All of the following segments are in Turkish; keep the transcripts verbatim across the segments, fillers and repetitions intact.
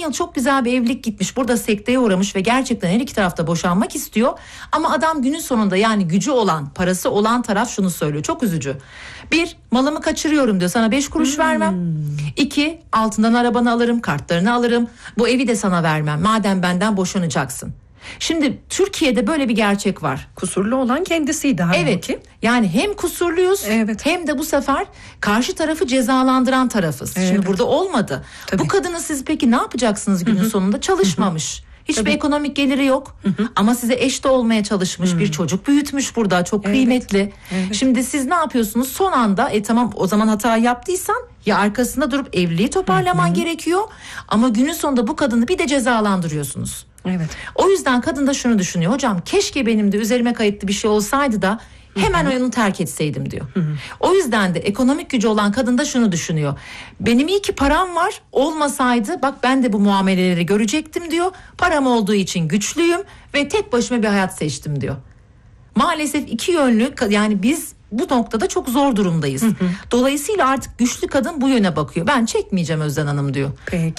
yıl çok güzel bir evlilik gitmiş, burada sekteye uğramış ve gerçekten her iki tarafta boşanmak istiyor. Ama adam günün sonunda, yani gücü olan, parası olan taraf şunu söylüyor, çok üzücü. Bir, malımı kaçırıyorum diyor, sana beş kuruş hmm. vermem. İki, altından arabanı alırım, kartlarını alırım, bu evi de sana vermem madem benden boşanacaksın. Şimdi Türkiye'de böyle bir gerçek var. Kusurlu olan kendisiydi halbuki. Evet. Yani hem kusurluyuz, evet, hem de bu sefer karşı tarafı cezalandıran tarafız. Evet. Şimdi burada olmadı. Tabii. Bu kadını siz peki ne yapacaksınız günün Hı-hı. sonunda? Çalışmamış. Hı-hı. Hiçbir Tabii. ekonomik geliri yok. Hı-hı. Ama size eş de olmaya çalışmış. Hı-hı. Bir çocuk büyütmüş burada. Çok evet. kıymetli. Evet. Şimdi siz ne yapıyorsunuz? Son anda e tamam, o zaman hata yaptıysan ya arkasında durup evliliği toparlaman Hı-hı. gerekiyor. Ama günün sonunda bu kadını bir de cezalandırıyorsunuz. Evet. O yüzden kadın da şunu düşünüyor. Hocam keşke benim de üzerime kayıtlı bir şey olsaydı da hemen Hı-hı. onu terk etseydim diyor. Hı-hı. O yüzden de ekonomik gücü olan kadın da şunu düşünüyor. Benim iyi ki param var, olmasaydı bak ben de bu muameleleri görecektim diyor. Param olduğu için güçlüyüm ve tek başıma bir hayat seçtim diyor. Maalesef iki yönlü, yani biz bu noktada çok zor durumdayız. Hı-hı. Dolayısıyla artık güçlü kadın bu yöne bakıyor. Ben çekmeyeceğim Özden Hanım diyor. Peki.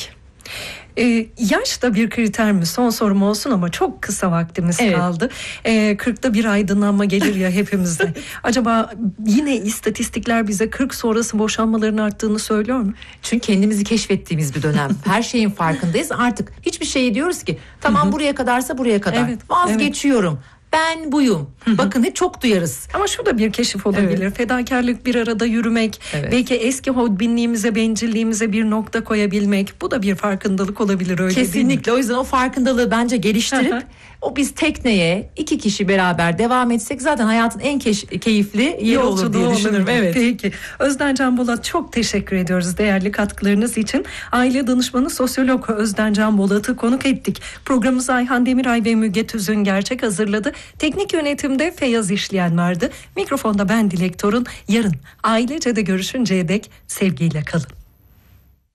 Ee, yaş da bir kriter mi? Son sorum olsun ama çok kısa vaktimiz evet. kaldı. Ee, kırkta bir aydınlanma gelir ya hepimizde. Acaba yine istatistikler bize kırk sonrası boşanmaların arttığını söylüyor mu? Çünkü kendimizi keşfettiğimiz bir dönem. Her şeyin farkındayız. Artık hiçbir şey diyoruz ki tamam buraya kadarsa buraya kadar. Evet, vazgeçiyorum. Evet. Ben buyum. Hı-hı. Bakın hep çok duyarız. Ama şu da bir keşif olabilir. Evet. Fedakarlık, bir arada yürümek, evet. belki eski hodbinliğimize, bencilliğimize bir nokta koyabilmek. Bu da bir farkındalık olabilir, öyle Kesinlikle. değil mi? Kesinlikle. O yüzden o farkındalığı bence geliştirip Hı-hı. o biz tekneye iki kişi beraber devam etsek zaten hayatın en keş- keyifli yeri olur diye düşünüyorum. Evet. Peki. Özden Can Bolat, çok teşekkür ediyoruz değerli katkılarınız için. Aile danışmanı sosyolog Özden Can Bolat'ı konuk ettik. Programımızı Ayhan Demiray ve Müge Tüzün Gerçek hazırladı. Teknik yönetimde Feyyaz İşleyen vardı. Mikrofonda ben Dilek Torun. Yarın ailece de görüşünceye dek sevgiyle kalın.